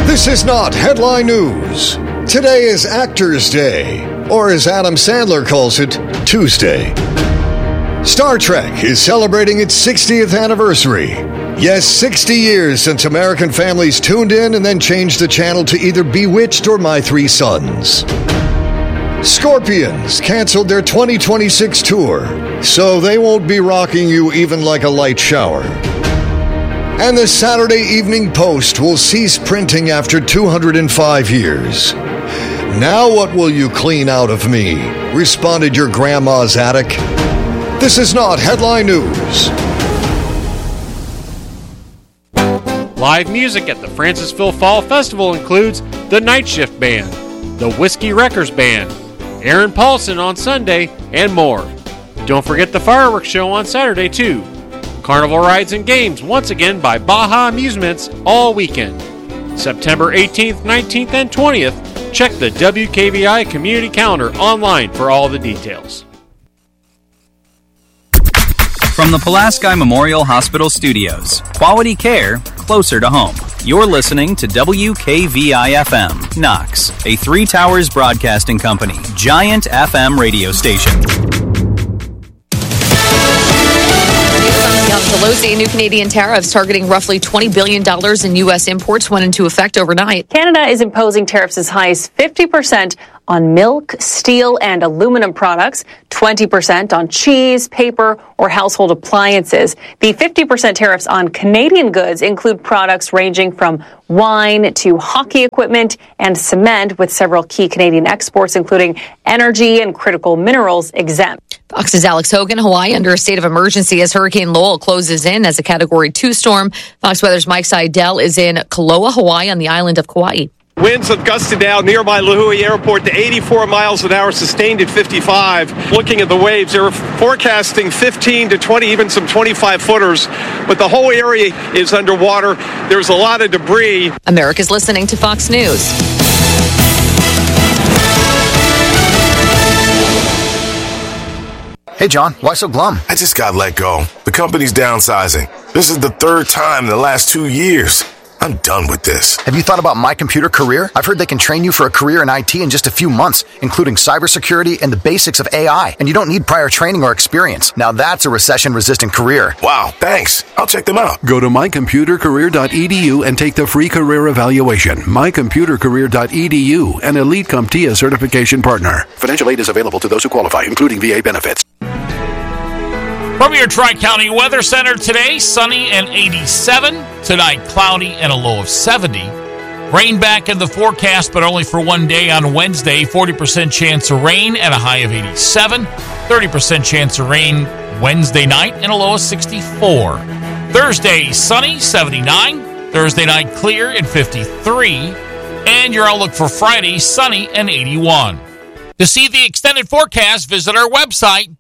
This is not headline news. Today is Actors Day, or as Adam Sandler calls it, Tuesday. Star Trek is celebrating its 60th anniversary. Yes, 60 years since American families tuned in and then changed the channel to either Bewitched or My Three Sons. Scorpions canceled their 2026 tour, so they won't be rocking you even like a light shower. And the Saturday Evening Post will cease printing after 205 years. Now what will you clean out of me? Responded your grandma's attic. This is not headline news. Live music at the Francisville Fall Festival includes the Night Shift Band, the Whiskey Wreckers Band, Aaron Paulson on Sunday, and more. Don't forget the fireworks show on Saturday, too. Carnival rides and games once again by Baja Amusements all weekend. September 18th, 19th, and 20th. Check the WKVI community calendar online for all the details. From the Pulaski Memorial Hospital Studios, quality care closer to home. You're listening to WKVI-FM, Knox, a Three Towers Broadcasting Company, giant FM radio station. Pelosi, new Canadian tariffs targeting roughly $20 billion in U.S. imports went into effect overnight. Canada is imposing tariffs as high as 50% on milk, steel, and aluminum products, 20% on cheese, paper, or household appliances. The 50% tariffs on Canadian goods include products ranging from wine to hockey equipment and cement, with several key Canadian exports, including energy and critical minerals, exempt. Fox's Alex Hogan. Hawaii under a state of emergency as Hurricane Lowell closes in as a Category 2 storm. Fox Weather's Mike Seidel is in Kaloa, Hawaii, on the island of Kauai. Winds have gusted now nearby Lahui Airport to 84 miles an hour, sustained at 55. Looking at the waves, they're forecasting 15 to 20, even some 25 footers. But the whole area is underwater. There's a lot of debris. America's listening to Fox News. Hey, John, why so glum? I just got let go. The company's downsizing. This is the third time in the last 2 years. I'm done with this. Have you thought about My Computer Career? I've heard they can train you for a career in IT in just a few months, including cybersecurity and the basics of AI. And you don't need prior training or experience. Now that's a recession-resistant career. Wow, thanks. I'll check them out. Go to mycomputercareer.edu and take the free career evaluation. mycomputercareer.edu, an Elite CompTIA certification partner. Financial aid is available to those who qualify, including VA benefits. From your Tri-County Weather Center today, sunny and 87. Tonight, cloudy and a low of 70. Rain back in the forecast, but only for one day on Wednesday. 40% chance of rain and a high of 87. 30% chance of rain Wednesday night and a low of 64. Thursday, sunny, 79. Thursday night, clear and 53. And your outlook for Friday, sunny and 81. To see the extended forecast, visit our website,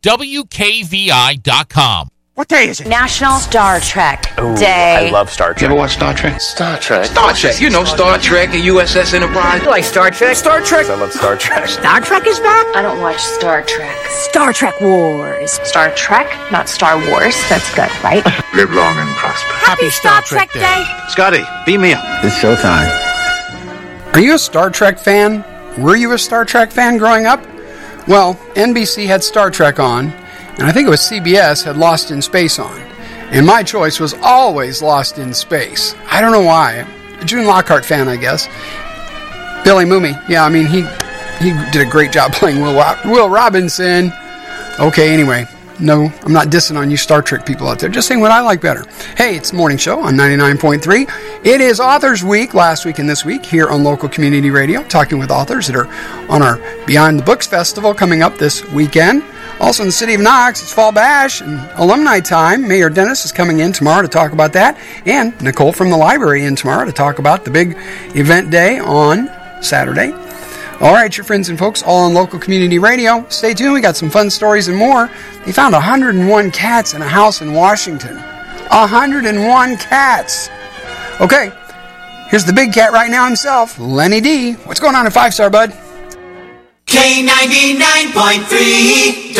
WKVI.com. What day is it? National Star Trek Day. I love Star Trek. You ever watch Star Trek? Star Trek. Star Trek. You know Star Trek and USS Enterprise. You like Star Trek? Star Trek. I love Star Trek. Star Trek is back? I don't watch Star Trek. Star Trek Wars. Star Trek, not Star Wars. That's good, right? Live long and prosper. Happy Star Trek Day. Scotty, beam me up. It's showtime. Are you a Star Trek fan? Were you a Star Trek fan growing up? Well, NBC had Star Trek on, and I think it was CBS had Lost in Space on. And my choice was always Lost in Space. I don't know why. A June Lockhart fan, I guess. Billy Mooney. Yeah, I mean, he did a great job playing Will Robinson. Okay, anyway. No, I'm not dissing on you Star Trek people out there. Just saying what I like better. Hey, it's the Morning Show on 99.3. It is Authors Week, last week and this week, here on Local Community Radio, talking with authors that are on our Beyond the Books Festival coming up this weekend. Also in the city of Knox, it's Fall Bash and alumni time. Mayor Dennis is coming in tomorrow to talk about that. And Nicole from the library in tomorrow to talk about the big event day on Saturday. All right, your friends and folks, all on Local Community Radio. Stay tuned. We got some fun stories and more. They found 101 cats in a house in Washington. 101 cats. Okay, here's the big cat right now himself, Lenny D. What's going on at 5 Star, bud? K99.3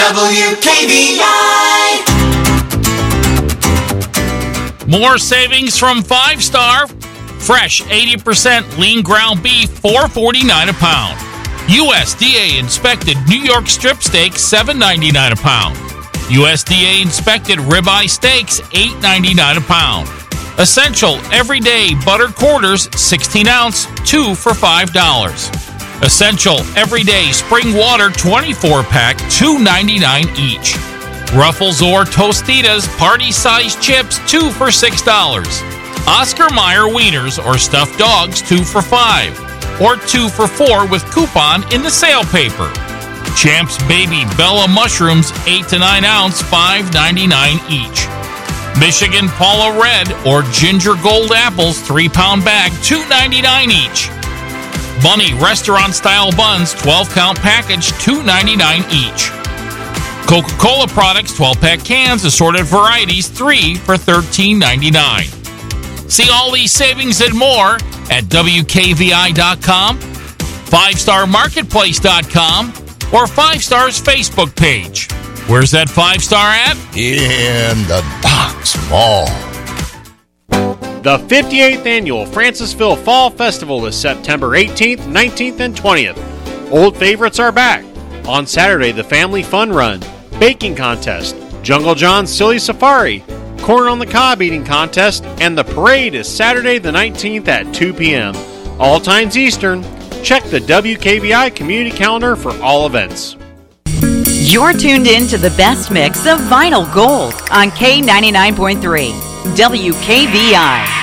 WKVI. More savings from 5 Star. Fresh 80% lean ground beef, $4.49 a pound. USDA inspected New York strip steak, $7.99 a pound. USDA inspected ribeye steaks, $8.99 a pound. Essential everyday butter quarters, 16 ounce, 2 for $5. Essential everyday spring water 24 pack, $2.99 each. Ruffles or Tostitas party size chips, 2 for $6. Oscar Mayer wieners or stuffed dogs, 2 for $5, or 2 for $4 with coupon in the sale paper. Champs Baby Bella mushrooms, 8 to 9 ounce, $5.99 each. Michigan Paula Red or Ginger Gold apples, 3-pound bag, $2.99 each. Bunny restaurant style buns, 12-count package, $2.99 each. Coca-Cola products, 12-pack cans, assorted varieties, 3 for $13.99. See all these savings and more at WKVI.com, 5starmarketplace.com, or 5Star's Facebook page. Where's that 5-Star at? In the Knox Mall. The 58th Annual Francisville Fall Festival is September 18th, 19th, and 20th. Old favorites are back. On Saturday, the Family Fun Run, Baking Contest, Jungle John's Silly Safari, Corn on the Cob Eating Contest, and the parade is Saturday the 19th at 2 p.m. All times Eastern. Check the WKVI community calendar for all events. You're tuned in to the best mix of Vinyl Gold on K99.3 WKVI.